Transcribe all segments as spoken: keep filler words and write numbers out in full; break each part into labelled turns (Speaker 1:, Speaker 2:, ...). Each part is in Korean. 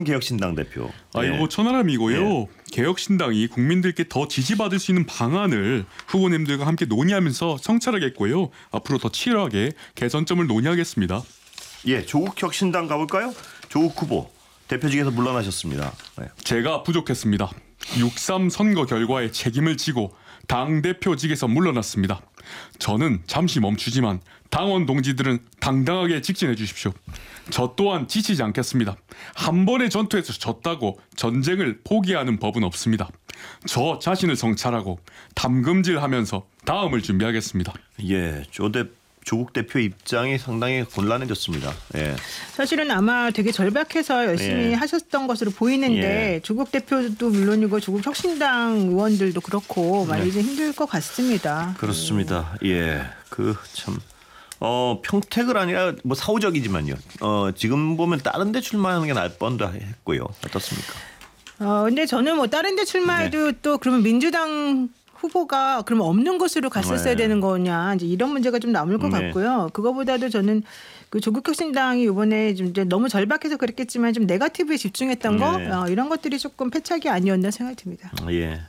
Speaker 1: 개혁신당 대표.
Speaker 2: 아,
Speaker 1: 네.
Speaker 2: 이거 천하람이고요.
Speaker 1: 네.
Speaker 2: 개혁신당이 국민들께 더 지지받을 수 있는 방안을 후보님들과 함께 논의하면서 성찰하겠고요. 앞으로 더 치열하게 개선점을 논의하겠습니다.
Speaker 1: 예, 조국 혁신당 가볼까요? 조국 후보 대표직에서 물러나셨습니다. 네.
Speaker 2: 제가 부족했습니다. 육삼 선거 결과에 책임을 지고 당대표직에서 물러났습니다. 저는 잠시 멈추지만 당원 동지들은 당당하게 직진해 주십시오. 저 또한 지치지 않겠습니다. 한 번의 전투에서 졌다고 전쟁을 포기하는 법은 없습니다. 저 자신을 성찰하고 담금질하면서 다음을 준비하겠습니다.
Speaker 1: 예, 조대 조국 대표 입장이 상당히 곤란해졌습니다. 예.
Speaker 3: 사실은 아마 되게 절박해서 열심히
Speaker 1: 예.
Speaker 3: 하셨던 것으로 보이는데
Speaker 1: 예.
Speaker 3: 조국 대표도 물론이고 조국 혁신당 의원들도 그렇고 많이
Speaker 1: 네.
Speaker 3: 좀 힘들 것 같습니다.
Speaker 1: 그렇습니다. 예, 그 참. 어, 평택을 아니라 뭐 사후적이지만요. 어, 지금 보면 다른 데 출마하는 게 나을 뻔도 했고요. 어떻습니까?
Speaker 3: 어, 근데 저는 뭐 다른 데 출마해도
Speaker 1: 네.
Speaker 3: 또 그러면 민주당 후보가 그러면 없는 곳으로 갔었어야
Speaker 1: 네.
Speaker 3: 되는 거냐 이제 이런 문제가 좀 남을 것
Speaker 1: 네.
Speaker 3: 같고요. 그거보다도 저는 그 조국 혁신당이 이번에 좀 이제 너무 절박해서 그랬겠지만 좀 네거티브에 집중했던 거
Speaker 1: 네.
Speaker 3: 어, 이런 것들이 조금 패착이 아니었나 생각이 듭니다.
Speaker 1: 예.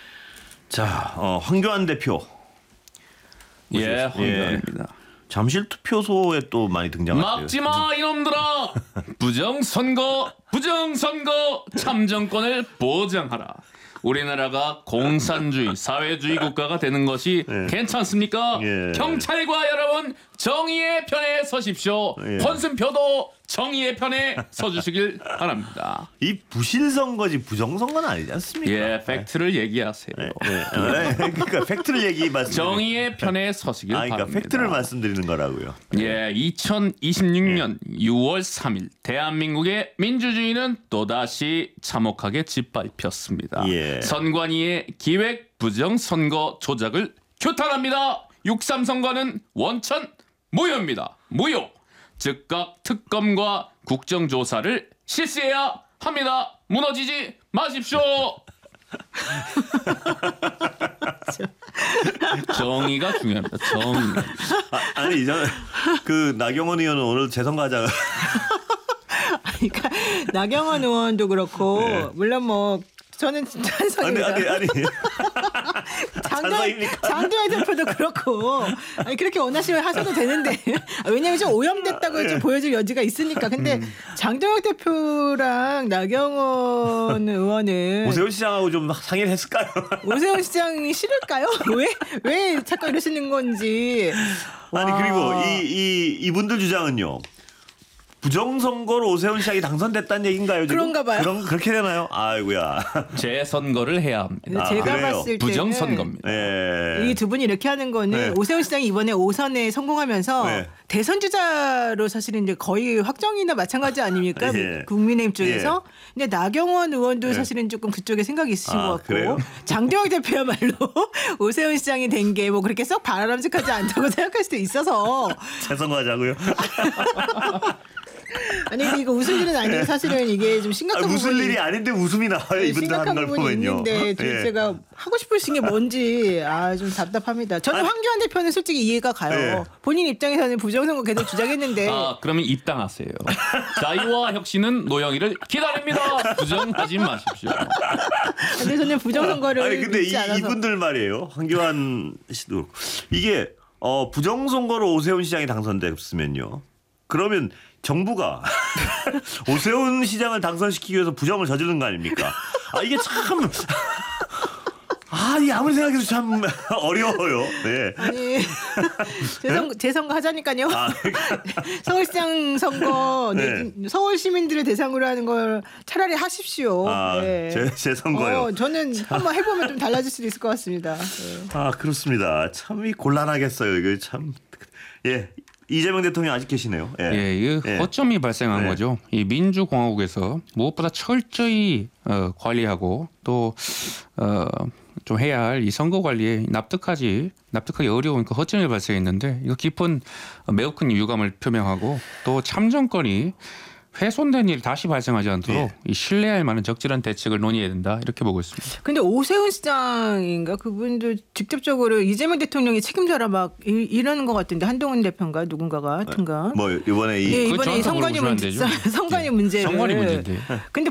Speaker 1: 자, 어, 황교안 대표.
Speaker 4: 예, 황교안입니다.
Speaker 1: 잠실 투표소에 또 많이 등장하세요.
Speaker 4: 막지마 이놈들아. 부정선거 부정선거 참정권을 보장하라. 우리나라가 공산주의 사회주의 국가가 되는 것이
Speaker 1: 예.
Speaker 4: 괜찮습니까?
Speaker 1: 예.
Speaker 4: 경찰과 여러분 정의의 편에 서십시오.
Speaker 1: 예.
Speaker 4: 권순표도 정의의 편에 서주시길 바랍니다.
Speaker 1: 이 부실선거지 부정선거는 아니지 않습니까?
Speaker 4: 예, 팩트를 얘기하세요.
Speaker 1: 네, 네. 네. 그러니까 팩트를 얘기 말씀.
Speaker 4: 정의의 편에 서시길
Speaker 1: 아, 그러니까
Speaker 4: 바랍니다.
Speaker 1: 팩트를 말씀드리는 거라고요.
Speaker 4: 예, 이천이십육 년 유월 삼일 대한민국의 민주주의는 또다시 참혹하게 짓밟혔습니다.
Speaker 1: 예.
Speaker 4: 선관위의 기획 부정 선거 조작을 규탄합니다. 육삼 선거는 원천 무효입니다. 무효. 즉각 특검과 국정조사를 실시해야 합니다. 무너지지 마십시오. 정의가 중요합니다. 정의.
Speaker 1: 아, 아니 저는 그 나경원 의원은 오늘 재선 가자.
Speaker 3: 그러니까 나경원 의원도 그렇고
Speaker 1: 네.
Speaker 3: 물론 뭐 저는
Speaker 1: 아니
Speaker 3: 찬성입니다.
Speaker 1: 아니 아니.
Speaker 3: 장도연,
Speaker 1: 찬성입니까?
Speaker 3: 장도연 대표도 그렇고 아니 그렇게 원하시면 하셔도 되는데 왜냐하면 좀 오염됐다고 좀 보여줄 여지가 있으니까. 근데 장도연 대표랑 나경원 의원은
Speaker 1: 오세훈 시장하고 좀 상의를 했을까요?
Speaker 3: 오세훈 시장이 싫을까요? 왜 왜 자꾸 이러시는 건지.
Speaker 1: 아니
Speaker 3: 와.
Speaker 1: 그리고 이, 이 이분들 주장은요. 부정선거로 오세훈 시장이 당선됐다는 얘기인가요? 지금?
Speaker 3: 그런가 봐요.
Speaker 1: 그런 그렇게 되나요? 아이고야.
Speaker 4: 재선거를 해야 합니다.
Speaker 1: 아,
Speaker 3: 제가
Speaker 1: 그래요?
Speaker 3: 봤을 때는
Speaker 4: 부정선거입니다.
Speaker 1: 예.
Speaker 3: 이 두 분이 이렇게 하는 거는
Speaker 1: 네.
Speaker 3: 오세훈 시장이 이번에 오선에 성공하면서
Speaker 1: 네.
Speaker 3: 대선 주자로 사실은 이제 거의 확정이나 마찬가지 아닙니까?
Speaker 1: 예.
Speaker 3: 국민의힘 쪽에서. 근데 나경원 의원도
Speaker 1: 예.
Speaker 3: 사실은 조금 그쪽에 생각이 있으신
Speaker 1: 아,
Speaker 3: 것 같고
Speaker 1: 그래요?
Speaker 3: 장도영 대표야말로 오세훈 시장이 된 게 뭐 그렇게 썩 바람직하지 않다고 생각할 수도 있어서
Speaker 1: 재선 가자고요.
Speaker 3: 아니 근데 이거 웃을 일은 아니고 사실은 이게 좀 심각한
Speaker 1: 아, 무슨
Speaker 3: 부분이
Speaker 1: 일이 아닌데 웃음이 나와요.
Speaker 3: 네,
Speaker 1: 이분들 하는
Speaker 3: 심각한
Speaker 1: 걸
Speaker 3: 부분이
Speaker 1: 보면요.
Speaker 3: 있는데 도대체 가 하고 싶으신 게 뭔지 아 좀 답답합니다. 저는
Speaker 1: 아니,
Speaker 3: 황교안 대표는 솔직히 이해가 가요.
Speaker 1: 네.
Speaker 3: 본인 입장에서는 부정선거 계속 주장했는데
Speaker 4: 아, 그러면 입당하세요. 자유와 혁신은 노영이를 기다립니다. 부정하지 마십시오.
Speaker 3: 근데 저는 부정선거를
Speaker 1: 아니 근데 이,
Speaker 3: 믿지 않아서
Speaker 1: 이분들 말이에요. 황교안 씨도 그렇고. 이게 어, 부정선거로 오세훈 시장이 당선됐으면요. 그러면 정부가 오세훈 시장을 당선시키기 위해서 부정을 저지른 거 아닙니까? 아 이게 참 아, 이 아무리 생각해도 참 어려워요. 네.
Speaker 3: 아니 재선 재선거 하자니까요.
Speaker 1: 아,
Speaker 3: 서울시장 선거
Speaker 1: 네.
Speaker 3: 네. 서울 시민들을 대상으로 하는 걸 차라리 하십시오.
Speaker 1: 아,
Speaker 3: 네.
Speaker 1: 제, 제 선거요.
Speaker 3: 어, 저는 한번 해보면 좀 달라질 수도 있을 것 같습니다. 네.
Speaker 1: 아 그렇습니다. 참 이 곤란하겠어요. 이거 참 예. 이재명 대통령 아직 계시네요. 예.
Speaker 2: 예, 이
Speaker 1: 예.
Speaker 2: 허점이 발생한
Speaker 1: 네.
Speaker 2: 거죠. 이 민주공화국에서 무엇보다 철저히 어, 관리하고 또 어, 좀 해야 할 이 선거 관리에 납득하지 납득하기 어려운 그 허점이 발생했는데 이거 깊은 어, 매우 큰 유감을 표명하고 또 참정권이
Speaker 5: 훼손된 일이 다시 발생하지 않도록
Speaker 1: 예.
Speaker 5: 이 신뢰할 만한 적절한 대책을 논의해야 된다 이렇게 보고 있습니다.
Speaker 3: 근데 오세훈 시장인가 그분도 직접적으로 이재명 대통령이 책임져라 막 이, 이러는 것 같은데 한동훈 대표인가 누군가가 하여튼가.
Speaker 1: 뭐 이번에 이
Speaker 3: 예,
Speaker 5: 그거
Speaker 3: 이번에 이
Speaker 5: 저한테
Speaker 3: 선관위
Speaker 5: 물어보시면 안
Speaker 3: 문제,
Speaker 5: 되죠.
Speaker 3: 선관위 문제를.
Speaker 5: 선관위 문제인데.
Speaker 3: 근데